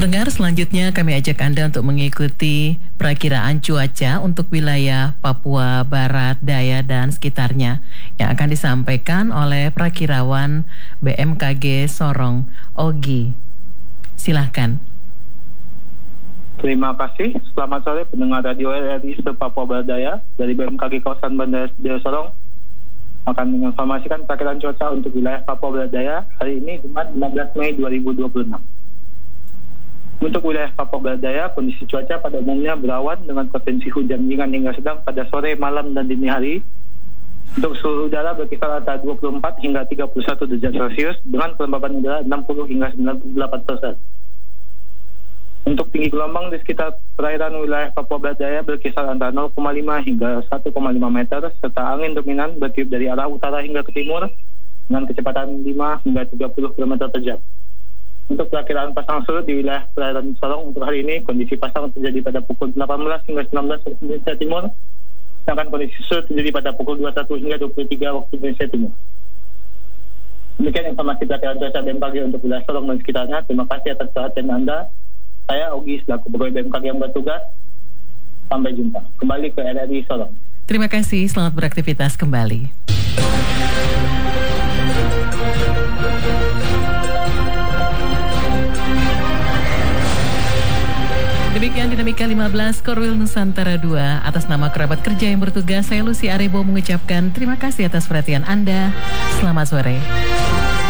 Pendengar, selanjutnya kami ajak Anda untuk mengikuti perakiraan cuaca untuk wilayah Papua Barat Daya dan sekitarnya yang akan disampaikan oleh perakirawan BMKG Sorong, Ogi. Silahkan. Terima kasih. Selamat sore pendengar Radio RRI Papua Barat Daya dari BMKG kawasan Bandar Daya Sorong akan menginformasikan perakiraan cuaca untuk wilayah Papua Barat Daya hari ini Jumat 15 Mei 2026. Untuk wilayah Papua Barat Daya, kondisi cuaca pada umumnya berawan dengan potensi hujan ringan hingga sedang pada sore, malam, dan dini hari. Untuk suhu udara berkisar antara 24 hingga 31 derajat Celcius dengan kelembaban udara 60 hingga 98%. Untuk tinggi gelombang di sekitar perairan wilayah Papua Barat Daya berkisar antara 0,5 hingga 1,5 meter, serta angin dominan bertiup dari arah utara hingga ke timur dengan kecepatan 5 hingga 30 km per jam. Untuk perakiraan pasang surut di wilayah perairan Sorong untuk hari ini, kondisi pasang terjadi pada pukul 18 hingga 19 waktu Indonesia Timur, sedangkan kondisi surut terjadi pada pukul 21 hingga 23 waktu Indonesia Timur. Demikian informasi perakiraan cuaca BMKG untuk wilayah Sorong dan sekitarnya. Terima kasih atas perhatian Anda. Saya Ogi selaku pegawai BMKG yang bertugas. Sampai jumpa. Kembali ke RRI Sorong. Terima kasih, selamat beraktivitas kembali. Demikian Dinamika 15 Korwil Nusantara 2. Atas nama kerabat kerja yang bertugas, saya Lucy Arebo mengucapkan terima kasih atas perhatian Anda. Selamat sore.